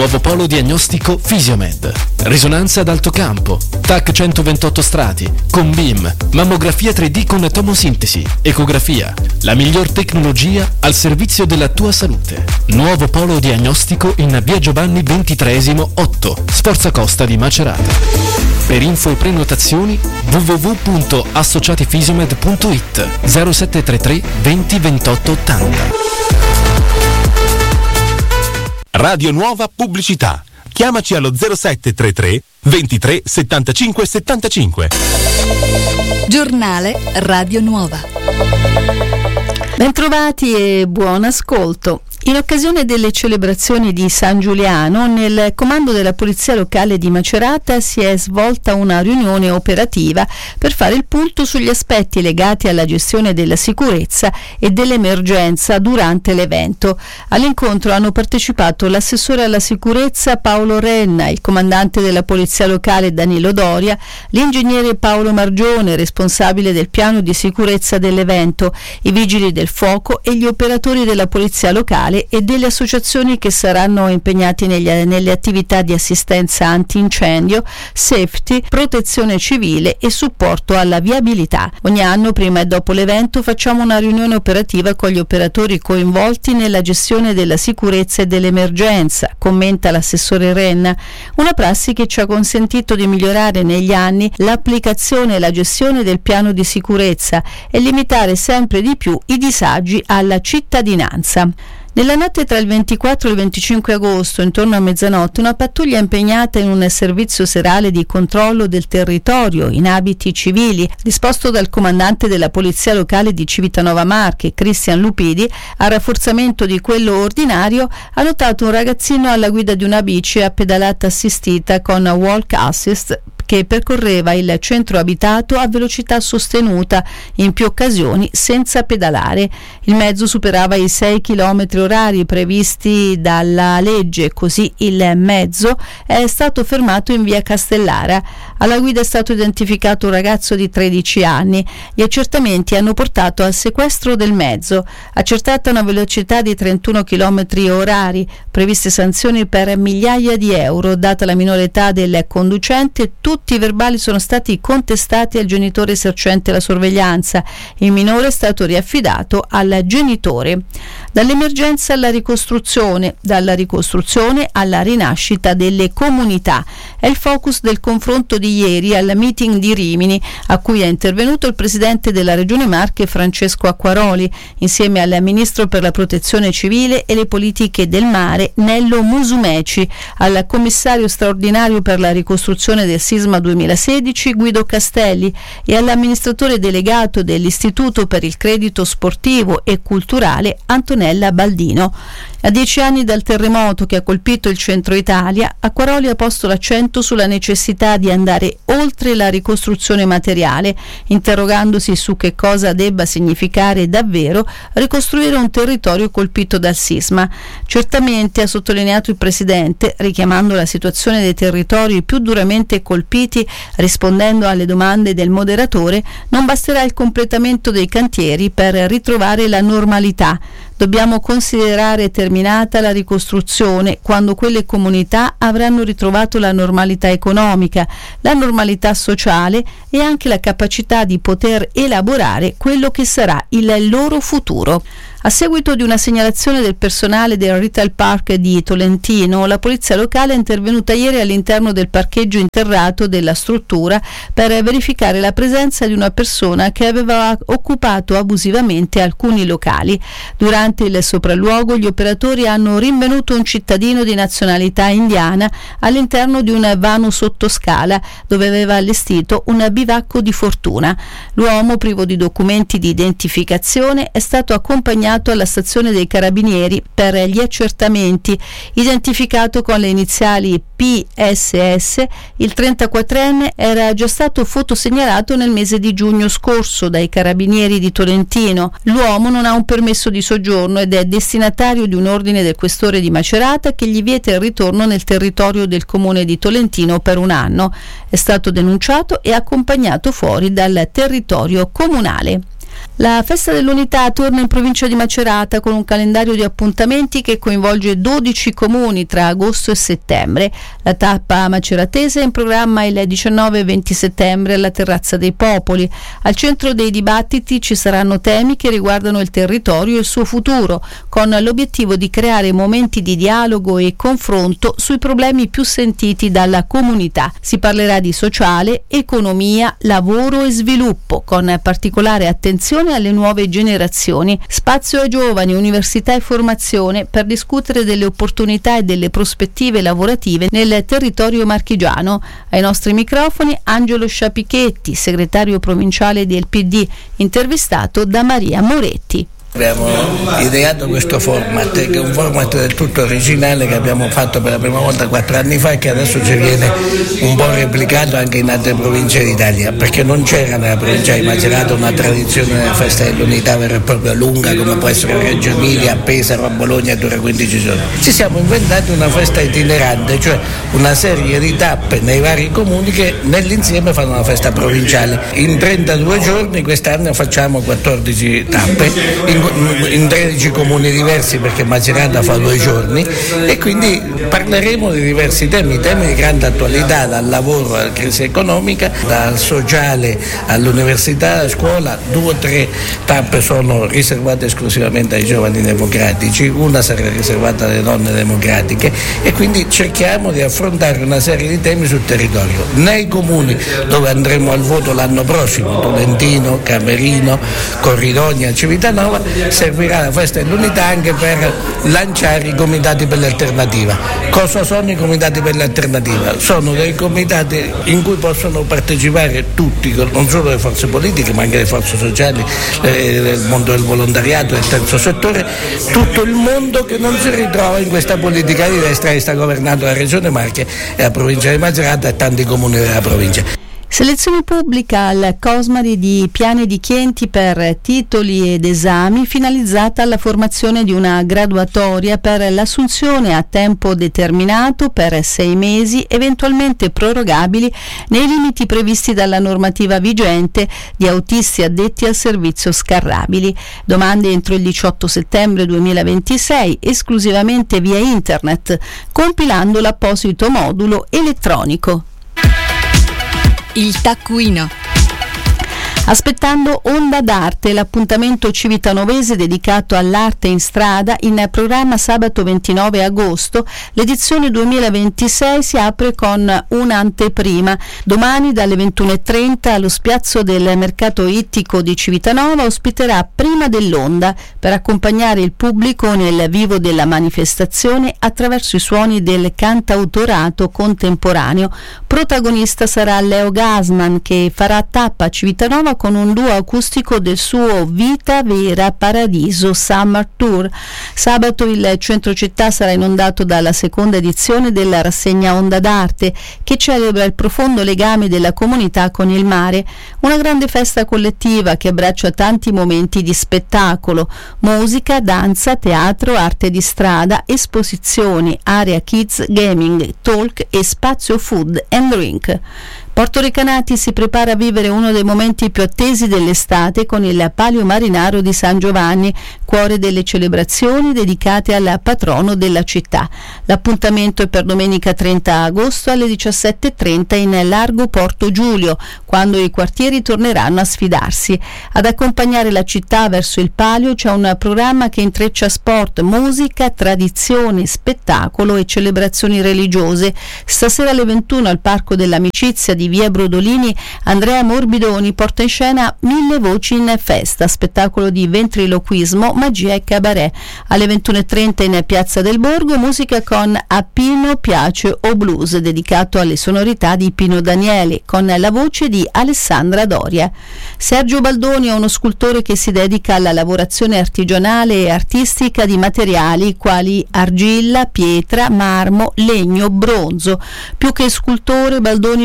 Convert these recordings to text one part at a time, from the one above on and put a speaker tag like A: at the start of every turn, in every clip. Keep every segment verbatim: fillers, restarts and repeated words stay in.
A: Nuovo polo diagnostico Fisiomed. Risonanza ad alto campo, T A C centoventotto strati, con B I M, mammografia tre D con tomosintesi, ecografia. La miglior tecnologia al servizio della tua salute. Nuovo polo diagnostico in via Giovanni ventitreesimo otto, Sforza Costa di Macerata. Per info e prenotazioni w w w punto associatifisiomed punto i t zero sette tre tre venti ventotto ottanta.
B: Radio Nuova Pubblicità. Chiamaci allo zero sette tre tre ventitré settantacinque settantacinque.
C: Giornale Radio Nuova. Bentrovati e buon ascolto. In occasione delle celebrazioni di San Giuliano, nel comando della Polizia Locale di Macerata si è svolta una riunione operativa per fare il punto sugli aspetti legati alla gestione della sicurezza e dell'emergenza durante l'evento. All'incontro hanno partecipato l'assessore alla sicurezza Paolo Renna, il comandante della Polizia Locale Danilo Doria, l'ingegnere Paolo Margione, responsabile del piano di sicurezza dell'evento, i vigili del fuoco e gli operatori della Polizia Locale e delle associazioni che saranno impegnati negli, nelle attività di assistenza antincendio, safety, protezione civile e supporto alla viabilità. Ogni anno, prima e dopo l'evento, facciamo una riunione operativa con gli operatori coinvolti nella gestione della sicurezza e dell'emergenza, commenta l'assessore Renna, una prassi che ci ha consentito di migliorare negli anni l'applicazione e la gestione del piano di sicurezza e limitare sempre di più i disagi alla cittadinanza. Nella notte tra il ventiquattro e il venticinque agosto, intorno a mezzanotte, una pattuglia impegnata in un servizio serale di controllo del territorio in abiti civili, disposto dal comandante della Polizia Locale di Civitanova Marche, Cristian Lupidi, a rafforzamento di quello ordinario, ha notato un ragazzino alla guida di una bici a pedalata assistita con walk assist che percorreva il centro abitato a velocità sostenuta, in più occasioni senza pedalare. Il mezzo superava i sei chilometri orari previsti dalla legge, così il mezzo è stato fermato in via Castellara. Alla guida è stato identificato un ragazzo di tredici anni. Gli accertamenti hanno portato al sequestro del mezzo. Accertata una velocità di trentuno chilometri orari, previste sanzioni per migliaia di euro. Data la minore età del conducente, tutti i verbali sono stati contestati al genitore esercente la sorveglianza. Il minore è stato riaffidato al genitore. Dall'emergenza alla ricostruzione, dalla ricostruzione alla rinascita delle comunità. È il focus del confronto di ieri al meeting di Rimini, a cui è intervenuto il presidente della Regione Marche Francesco Acquaroli, insieme al ministro per la protezione civile e le politiche del mare Nello Musumeci, al commissario straordinario per la ricostruzione del sisma duemilasedici Guido Castelli e all'amministratore delegato dell'Istituto per il Credito Sportivo e Culturale Antonella Baldino. A dieci anni dal terremoto che ha colpito il centro Italia, Acquaroli ha posto l'accento sulla necessità di andare oltre la ricostruzione materiale, interrogandosi su che cosa debba significare davvero ricostruire un territorio colpito dal sisma. Certamente, ha sottolineato il presidente, richiamando la situazione dei territori più duramente colpiti, rispondendo alle domande del moderatore, non basterà il completamento dei cantieri per ritrovare la normalità. Dobbiamo considerare terminata la ricostruzione quando quelle comunità avranno ritrovato la normalità economica, la normalità sociale e anche la capacità di poter elaborare quello che sarà il loro futuro. A seguito di una segnalazione del personale del Retail Park di Tolentino, la polizia locale è intervenuta ieri all'interno del parcheggio interrato della struttura per verificare la presenza di una persona che aveva occupato abusivamente alcuni locali. Durante il sopralluogo, gli operatori hanno rinvenuto un cittadino di nazionalità indiana all'interno di un vano sottoscala dove aveva allestito un bivacco di fortuna. L'uomo, privo di documenti di identificazione, è stato accompagnato alla stazione dei Carabinieri per gli accertamenti. Identificato con le iniziali P S S, il trentaquattrenne era già stato fotosegnalato nel mese di giugno scorso dai Carabinieri di Tolentino. L'uomo non ha un permesso di soggiorno ed è destinatario di un ordine del questore di Macerata che gli vieta il ritorno nel territorio del comune di Tolentino per un anno. È stato denunciato e accompagnato fuori dal territorio comunale. La Festa dell'Unità torna in provincia di Macerata con un calendario di appuntamenti che coinvolge dodici comuni tra agosto e settembre. La tappa maceratese è in programma il diciannove e venti settembre alla Terrazza dei Popoli. Al centro dei dibattiti ci saranno temi che riguardano il territorio e il suo futuro, con l'obiettivo di creare momenti di dialogo e confronto sui problemi più sentiti dalla comunità. Si parlerà di sociale, economia, lavoro e sviluppo, con particolare attenzione alle nuove generazioni. Spazio ai giovani, università e formazione per discutere delle opportunità e delle prospettive lavorative nel territorio marchigiano. Ai nostri microfoni Angelo Sciapichetti, segretario provinciale del P D, intervistato da Maria Moretti.
D: Abbiamo ideato questo format, che è un format del tutto originale che abbiamo fatto per la prima volta quattro anni fa e che adesso ci viene un po' replicato anche in altre province d'Italia, perché non c'era nella provincia di Macerata una tradizione della festa dell'unità vera e propria lunga come può essere a Reggio Emilia, a Pesaro, a Bologna dura quindici giorni. Ci siamo inventati una festa itinerante, cioè una serie di tappe nei vari comuni che nell'insieme fanno una festa provinciale. In trentadue giorni quest'anno facciamo quattordici tappe in in tredici comuni diversi, perché Macerata fa due giorni, e quindi parleremo di diversi temi, temi di grande attualità, dal lavoro alla crisi economica, dal sociale all'università, alla scuola. Due o tre tappe sono riservate esclusivamente ai giovani democratici, una sarà riservata alle donne democratiche, e quindi cerchiamo di affrontare una serie di temi sul territorio. Nei comuni dove andremo al voto l'anno prossimo, Tolentino, Camerino, Corridonia, Civitanova, servirà la festa dell'unità anche per lanciare i comitati per l'alternativa. Cosa sono i comitati per l'alternativa? Sono dei comitati in cui possono partecipare tutti, non solo le forze politiche ma anche le forze sociali, eh, il mondo del volontariato, il terzo settore, tutto il mondo che non si ritrova in questa politica di destra che sta governando la Regione Marche e la provincia di Macerata e tanti comuni della provincia.
C: Selezione pubblica al Cosmari di Piane di Chienti per titoli ed esami, finalizzata alla formazione di una graduatoria per l'assunzione a tempo determinato per sei mesi, eventualmente prorogabili nei limiti previsti dalla normativa vigente, di autisti addetti al servizio scarrabili. Domande entro il diciotto settembre duemilaventisei, esclusivamente via internet, compilando l'apposito modulo elettronico.
E: Il taccuino.
C: Aspettando Onda d'Arte, l'appuntamento civitanovese dedicato all'arte in strada, in programma sabato ventinove agosto. L'edizione duemilaventisei si apre con un'anteprima. Domani dalle ventuno e trenta allo spiazzo del mercato ittico di Civitanova ospiterà Prima dell'Onda per accompagnare il pubblico nel vivo della manifestazione attraverso i suoni del cantautorato contemporaneo. Protagonista sarà Leo Gasman, che farà tappa a Civitanova con un duo acustico del suo Vita Vera Paradiso Summer Tour. Sabato il centro città sarà inondato dalla seconda edizione della rassegna Onda d'Arte, che celebra il profondo legame della comunità con il mare. Una grande festa collettiva che abbraccia tanti momenti di spettacolo: musica, danza, teatro, arte di strada, esposizioni, area kids, gaming, talk e spazio food and drink. Porto Recanati si prepara a vivere uno dei momenti più attesi dell'estate con il Palio Marinaro di San Giovanni, cuore delle celebrazioni dedicate al patrono della città. L'appuntamento è per domenica trenta agosto alle diciassette e trenta in Largo Porto Giulio, quando i quartieri torneranno a sfidarsi. Ad accompagnare la città verso il Palio c'è un programma che intreccia sport, musica, tradizione, spettacolo e celebrazioni religiose. Stasera alle ventuno al Parco dell'Amicizia di via Brodolini, Andrea Morbidoni porta in scena Mille voci in festa, spettacolo di ventriloquismo, magia e cabaret. Alle ventuno e trenta in piazza del Borgo, musica con A Pino piace o blues, dedicato alle sonorità di Pino Danieli, con la voce di Alessandra Doria. Sergio Baldoni è uno scultore che si dedica alla lavorazione artigianale e artistica di materiali quali argilla, pietra, marmo, legno, bronzo. Più che scultore, Baldoni preferisce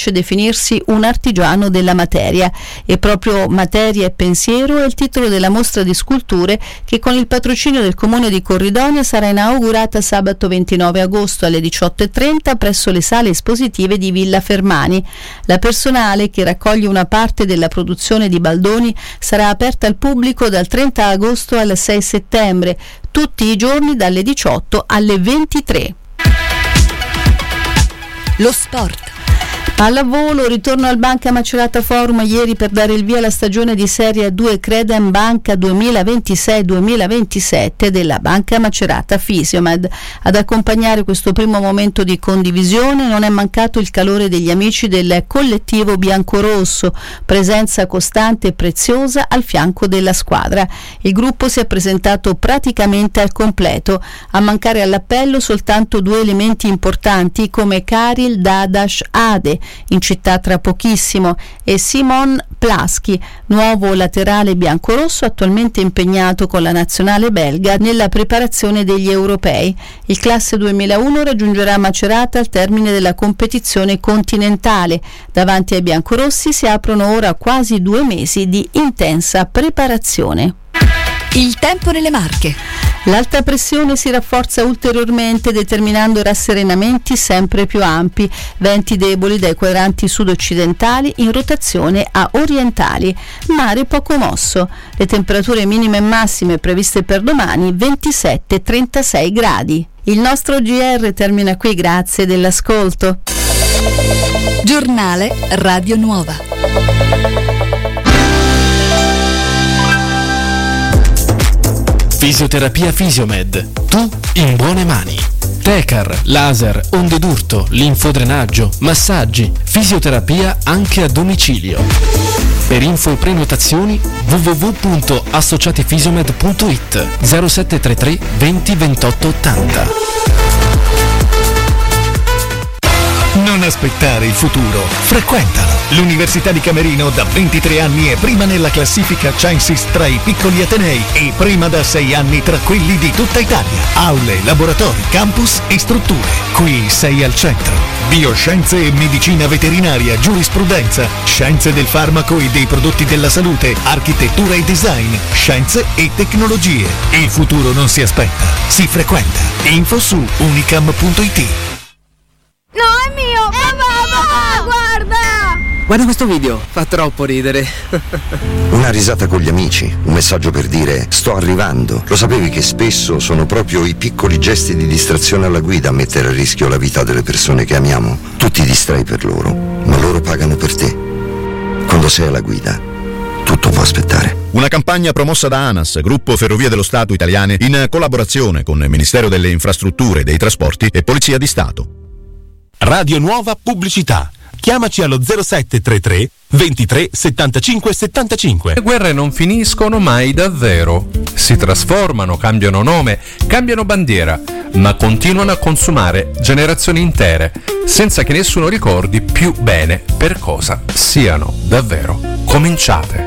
C: preferisce definirsi un artigiano della materia. E proprio Materia e Pensiero è il titolo della mostra di sculture che con il patrocinio del Comune di Corridonia sarà inaugurata sabato ventinove agosto alle diciotto e trenta presso le sale espositive di Villa Fermani. La personale, che raccoglie una parte della produzione di Baldoni, sarà aperta al pubblico dal trenta agosto al sei settembre, tutti i giorni dalle diciotto alle ventitré.
E: Lo sport.
C: Pallavolo, ritorno al Banca Macerata Forum ieri per dare il via alla stagione di Serie due Credem Banca duemilaventisei duemilaventisette della Banca Macerata Fisiomed. Ad accompagnare questo primo momento di condivisione non è mancato il calore degli amici del collettivo biancorosso, presenza costante e preziosa al fianco della squadra. Il gruppo si è presentato praticamente al completo, a mancare all'appello soltanto due elementi importanti come Karil Dadash Ade, in città tra pochissimo, e Simon Plaschi, nuovo laterale biancorosso attualmente impegnato con la nazionale belga nella preparazione degli europei. Il classe duemilauno raggiungerà Macerata al termine della competizione continentale. Davanti ai biancorossi si aprono ora quasi due mesi di intensa preparazione.
E: Il tempo nelle Marche.
C: L'alta pressione si rafforza ulteriormente determinando rasserenamenti sempre più ampi, venti deboli dai quadranti sud-occidentali in rotazione a orientali, mare poco mosso. Le temperature minime e massime previste per domani ventisette trentasei gradi. Il nostro G R termina qui, grazie dell'ascolto.
E: Giornale Radio Nuova.
A: Fisioterapia Fisiomed. Tu in buone mani. Tecar, laser, onde d'urto, linfodrenaggio, massaggi, fisioterapia anche a domicilio. Per info e prenotazioni w w w punto associatifisiomed punto i t zero sette tre tre venti ventotto ottanta.
F: Non aspettare il futuro, frequentalo. L'Università di Camerino da ventitré anni è prima nella classifica Censis tra i piccoli atenei e prima da sei anni tra quelli di tutta Italia. Aule, laboratori, campus e strutture. Qui sei al centro. Bioscienze e medicina veterinaria, giurisprudenza, scienze del farmaco e dei prodotti della salute, architettura e design, scienze e tecnologie. Il futuro non si aspetta, si frequenta. Info su unicam punto i t.
G: No, è mio! Papà, papà, guarda!
H: Guarda questo video, fa troppo ridere.
I: Una risata con gli amici, un messaggio per dire sto arrivando. Lo sapevi che spesso sono proprio i piccoli gesti di distrazione alla guida a mettere a rischio la vita delle persone che amiamo? Tu ti distrai per loro, ma loro pagano per te. Quando sei alla guida, tutto può aspettare.
J: Una campagna promossa da ANAS, Gruppo Ferrovie dello Stato Italiane, in collaborazione con il Ministero delle Infrastrutture e dei Trasporti e Polizia di Stato.
B: Radio Nuova Pubblicità. Chiamaci allo zero sette tre tre ventitré settantacinque settantacinque.
K: Le guerre non finiscono mai davvero. Si trasformano, cambiano nome, cambiano bandiera, ma continuano a consumare generazioni intere, senza che nessuno ricordi più bene per cosa siano davvero cominciate.